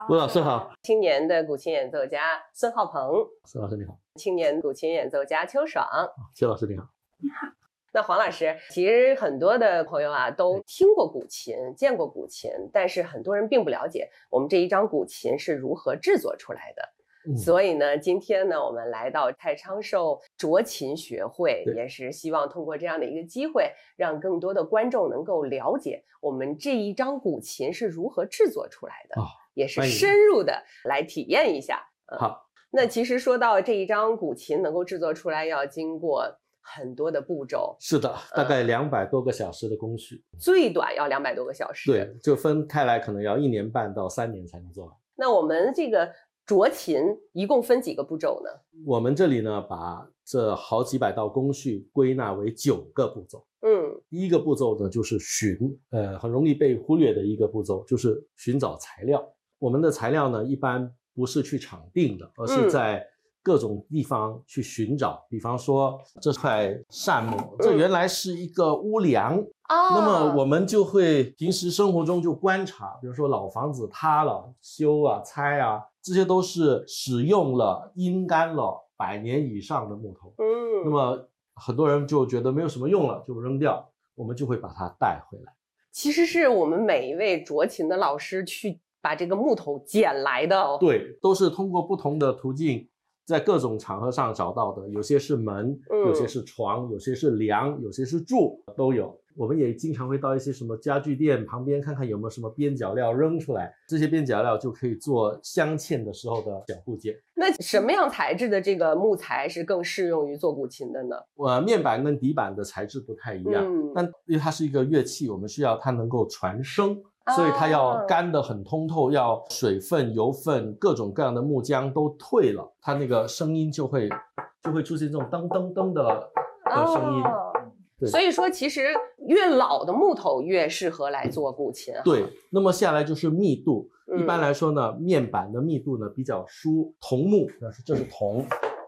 吴老师好。 青年的古琴演奏家孙浩鹏， 孙老师你好。 青年古琴演奏家邱爽， 邱老师你好。 你好。那黄老师，其实很多的朋友啊都听过古琴，见过古琴，但是很多人并不了解我们这一张古琴是如何制作出来的。所以呢，今天呢，我们来到太昌寿斲琴学会，也是希望通过这样的一个机会，让更多的观众能够了解我们这一张古琴是如何制作出来的，也是深入的来体验一下。 好， 那其实说到这一张古琴能够制作出来，要经过很多的步骤。 是的，大概200多个小时的工序， 最短要200多个小时。 对，就分开来，可能要1年半到3年才能做完。 那我们这个斲琴一共分几个步骤呢？ 我们这里呢，把这好几百道工序归纳为9个步骤。第一个步骤呢，就是寻，很容易被忽略的一个步骤，就是寻找材料。我们的材料呢，一般不是去场定的，而是在各种地方去寻找。比方说这块扇木，这原来是一个屋梁。那么我们就会平时生活中就观察，比如说老房子塌了，修啊、拆啊，这些都是使用了、阴干了100年以上的木头。那么很多人就觉得没有什么用了，就扔掉，我们就会把它带回来。 其实是我们每一位斲琴的老师去把这个木头捡来的哦。 对，都是通过不同的途径，在各种场合上找到的，有些是门，有些是床，有些是梁，有些是柱，都有。我们也经常会到一些什么家具店旁边看看有没有什么边角料扔出来，这些边角料就可以做镶嵌的时候的小部件。 那什么样材质的这个木材是更适用于做古琴的呢？ 面板跟底板的材质不太一样，但因为它是一个乐器，我们需要它能够传声，所以它要干得很通透，要水分、油分、各种各样的木浆都退了，它那个声音就会出现这种噔噔噔的声音。 所以说其实越老的木头越适合来做古琴。 对，那么下来就是密度。一般来说呢，面板的密度呢比较疏，桐木，这是桐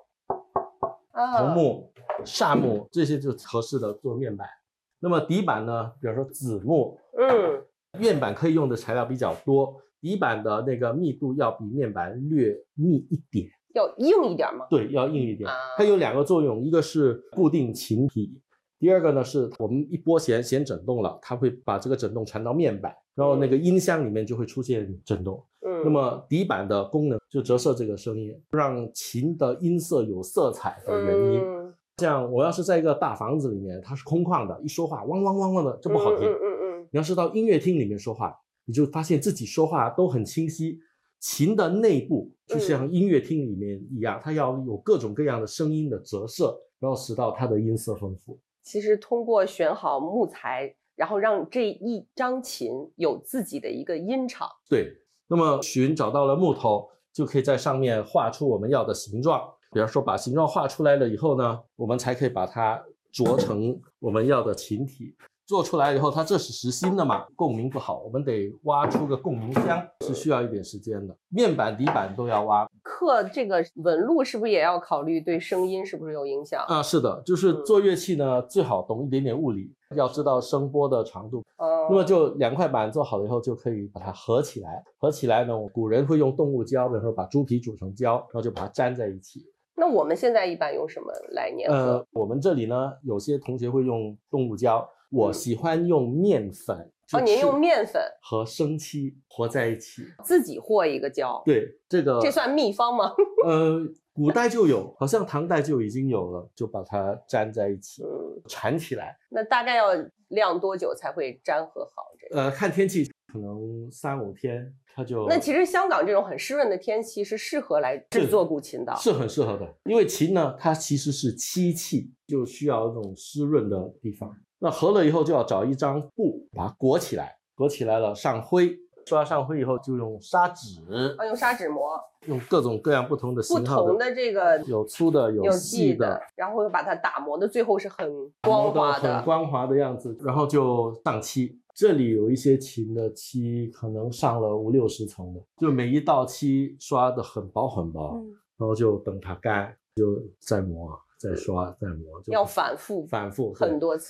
木、柃木，这些就合适的做面板。那么底板呢，比如说紫木，面板可以用的材料比较多，底板的那个密度要比面板略密一点。 要硬一点吗？ 对，要硬一点。它有2个作用，一个是固定琴体，第二个呢是我们一拨弦整动了，它会把这个振动传到面板，然后那个音箱里面就会出现振动。那么底板的功能就折射这个声音，让琴的音色有色彩的原因。像我要是在一个大房子里面，它是空旷的，一说话汪汪汪汪的，这不好听。你要是到音乐厅里面说话，你就发现自己说话都很清晰。琴的内部就像音乐厅里面一样，它要有各种各样的声音的折射，然后使到它的音色丰富。 其实通过选好木材，然后让这一张琴有自己的一个音场。 对，那么找到了木头，就可以在上面画出我们要的形状。比方说把形状画出来了以后呢，我们才可以把它琢成我们要的琴体。做出来以后，它这是实心的嘛，共鸣不好，我们得挖出个共鸣箱，是需要一点时间的。面板、底板都要挖。 刻这个纹路是不是也要考虑对声音是不是有影响？ 是的，就是做乐器呢，最好懂一点点物理，要知道声波的长度。那么就2块板做好了以后，就可以把它合起来。合起来呢，古人会用动物胶，比如说把猪皮煮成胶，然后就把它粘在一起。 那我们现在一般用什么来粘合？ 我们这里呢，有些同学会用动物胶，我喜欢用面粉。 您用面粉和生漆和在一起， 自己和一个胶。 对，这算秘方吗？ 古代就有，好像唐代就已经有了，就把它粘在一起，缠起来。 那大概要晾多久才会粘合好这个？ 看天气，可能3、5天它就。 那其实香港这种很湿润的天气是适合来制作古琴的， 是很适合的。因为琴呢，它其实是漆器，就需要那种湿润的地方。那合了以后就要找一张布把它裹起来，裹起来了上灰，刷上灰以后就用砂纸， 用砂纸磨， 用各种各样不同的型号的， 不同的这个有粗的有细的， 然后把它打磨的最后是很光滑的， 很光滑的样子，然后就上漆。这里有一些琴的漆可能上了50、60层的，就每一道漆刷的很薄很薄，然后就等它干，就再磨。再刷再磨， 要反复很多次。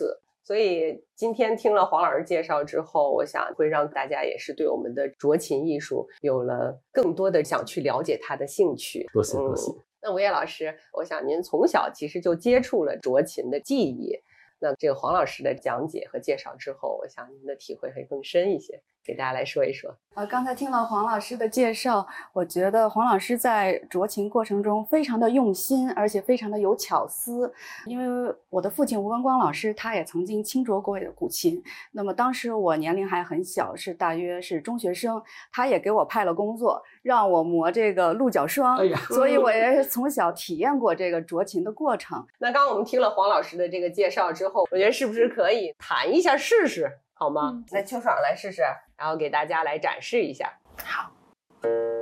所以今天听了黄老师介绍之后，我想会让大家也是对我们的斫琴艺术有了更多的想去了解它的兴趣。 多谢多谢。 那吴烨老师，我想您从小其实就接触了斫琴的技艺，那这个黄老师的讲解和介绍之后，我想您的体会会更深一些，给大家来说一说。 刚才听了黄老师的介绍，我觉得黄老师在斫琴过程中非常的用心，而且非常的有巧思。因为我的父亲吴文光老师，他也曾经轻斫过古琴。那么当时我年龄还很小，大约是中学生，他也给我派了工作，让我磨这个鹿角霜。所以我也是从小体验过这个斫琴的过程。 那刚刚我们听了黄老师的这个介绍之后，我觉得是不是可以弹一下试试？好吗？那秋爽来试试，然后给大家来展示一下。 好。